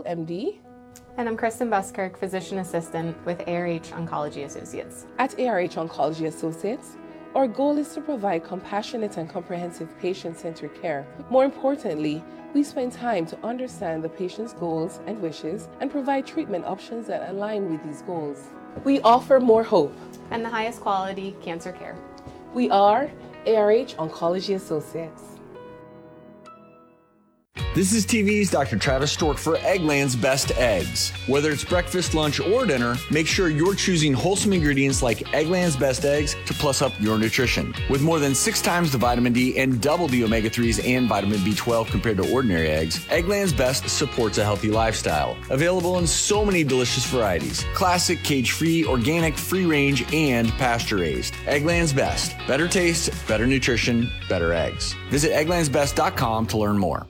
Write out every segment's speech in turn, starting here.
MD. And I'm Kristen Buskirk, Physician Assistant with ARH Oncology Associates. At ARH Oncology Associates, our goal is to provide compassionate and comprehensive patient-centered care. More importantly, we spend time to understand the patient's goals and wishes and provide treatment options that align with these goals. We offer more hope And the highest quality cancer care. We are ARH Oncology Associates. This is TV's Dr. Travis Stork for Eggland's Best Eggs. Whether it's breakfast, lunch, or dinner, make sure you're choosing wholesome ingredients like Eggland's Best Eggs to plus up your nutrition. With more than 6 times the vitamin D and double the omega-3s and vitamin B12 compared to ordinary eggs, Eggland's Best supports a healthy lifestyle. Available in so many delicious varieties. Classic, cage-free, organic, free-range, and pasture-raised. Eggland's Best. Better taste, better nutrition, better eggs. Visit egglandsbest.com to learn more.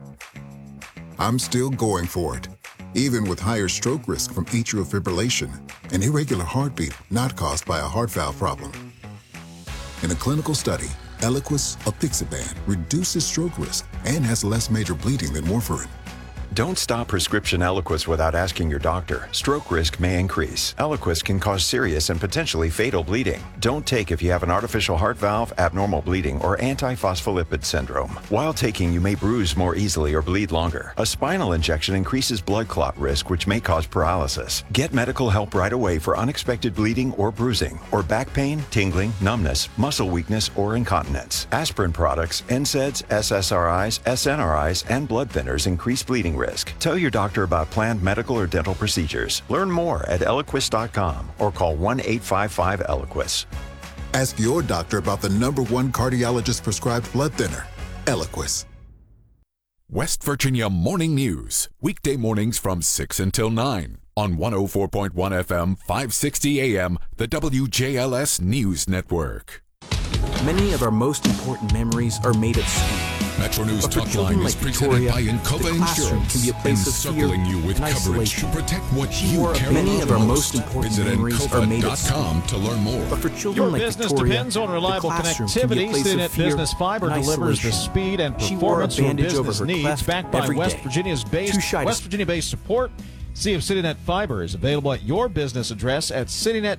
I'm still going for it, even with higher stroke risk from atrial fibrillation, an irregular heartbeat not caused by a heart valve problem. In a clinical study, Eliquis apixaban reduces stroke risk and has less major bleeding than warfarin. Don't stop prescription Eliquis without asking your doctor. Stroke risk may increase. Eliquis can cause serious and potentially fatal bleeding. Don't take if you have an artificial heart valve, abnormal bleeding, or antiphospholipid syndrome. While taking, you may bruise more easily or bleed longer. A spinal injection increases blood clot risk, which may cause paralysis. Get medical help right away for unexpected bleeding or bruising, or back pain, tingling, numbness, muscle weakness, or incontinence. Aspirin products, NSAIDs, SSRIs, SNRIs, and blood thinners increase bleeding risk. Tell your doctor about planned medical or dental procedures. Learn more at Eliquis.com or call 1-855-ELIQUIS. Ask your doctor about the #1 cardiologist prescribed blood thinner, Eliquis. West Virginia Morning News, weekday mornings from 6 until 9 on 104.1 FM, 560 AM, the WJLS News Network. Many of our most important memories are made at school. Metro News But for Talk children Line is like presented Victoria, by Encova the classroom Insurance, can be a place of fear encircling you with and coverage to isolation. protect what you care Many about of our most. most important Visit memories are made at Encova.com to learn more. But for children Your like business Victoria, depends on reliable the classroom can be a connectivity. place of CityNet fear Business Fiber and delivers the isolation. speed and She wore a performance your bandage over business her needs, cleft backed by every West day. Virginia's Too shy to West Virginia-based support. See if CityNet Fiber is available at your business address at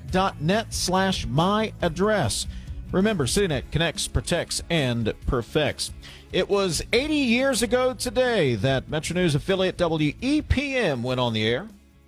citynet.net/myaddress. Remember, CityNet connects, protects, and perfects. It was 80 years ago today that Metro News affiliate WEPM went on the air.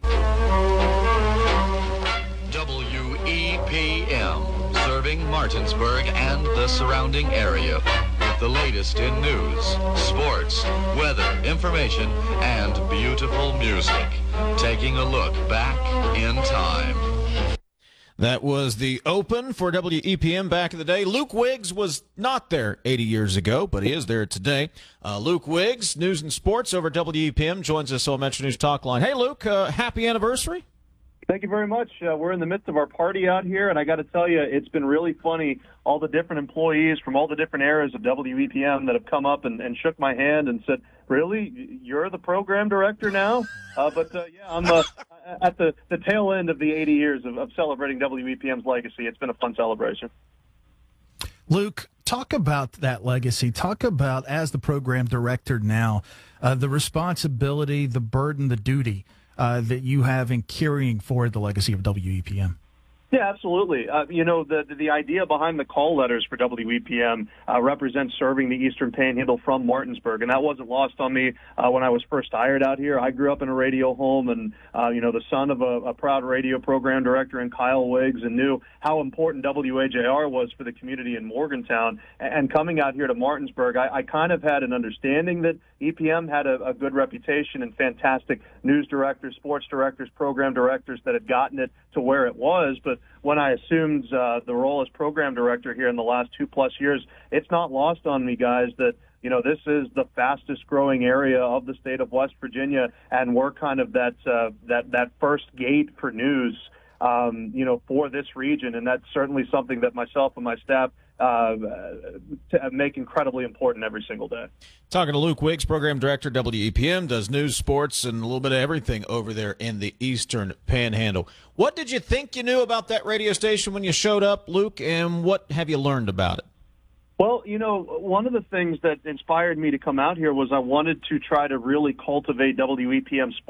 WEPM, serving Martinsburg and the surrounding area with the latest in news, sports, weather, information, and beautiful music. Taking a look back in time. That was the open for WEPM back in the day. Luke Wiggs was not there 80 years ago, but he is there today. Luke Wiggs, News and Sports over at WEPM, joins us on Metro News Talk Line. Hey, Luke, happy anniversary. Thank you very much. We're in the midst of our party out here, and I got to tell you, it's been really funny. All the different employees from all the different eras of WEPM that have come up and shook my hand and said, "Really, you're the program director now?" Yeah, I'm at the tail end of the 80 years of celebrating WEPM's legacy. It's been a fun celebration. Luke, talk about that legacy. Talk about, as the program director now, the responsibility, the burden, the duty that you have in carrying forward the legacy of WEPM. Yeah, absolutely. The idea behind the call letters for WEPM represents serving the Eastern Panhandle from Martinsburg, and that wasn't lost on me when I was first hired out here. I grew up in a radio home, and the son of a proud radio program director in Kyle Wiggs, and knew how important WAJR was for the community in Morgantown. And coming out here to Martinsburg, I kind of had an understanding that EPM had a good reputation and fantastic news directors, sports directors, program directors that had gotten it to where it was, but when I assumed the role as program director here in the last 2+ years, it's not lost on me, guys, that this is the fastest growing area of the state of West Virginia, and we're kind of that first gate for news, for this region, and that's certainly something that myself and my staff make incredibly important every single day. Talking to Luke Wiggs, program director, WEPM, does news, sports, and a little bit of everything over there in the Eastern Panhandle. What did you think you knew about that radio station when you showed up, Luke, and what have you learned about it? Well, one of the things that inspired me to come out here was I wanted to try to really cultivate WEPM sports